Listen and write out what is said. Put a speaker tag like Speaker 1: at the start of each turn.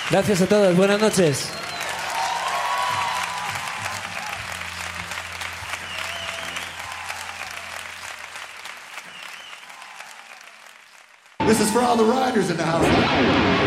Speaker 1: Gracias a todos, buenas noches.
Speaker 2: This is for all the riders in the house.